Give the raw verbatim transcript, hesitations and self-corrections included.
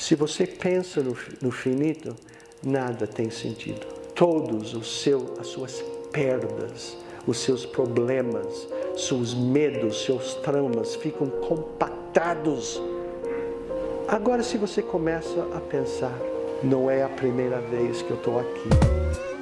Se você pensa no, no finito, nada tem sentido. Todos os seus, as suas perdas, os seus problemas, seus medos, seus traumas ficam compactados. Agora, se você começa a pensar, não é a primeira vez que eu estou aqui.